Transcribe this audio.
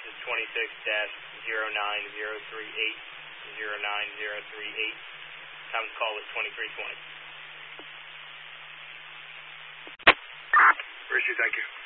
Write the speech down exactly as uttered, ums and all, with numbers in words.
is twenty-six dash zero nine zero three eight zero nine zero three eight. Time to call is twenty-three twenty. Richard, thank you.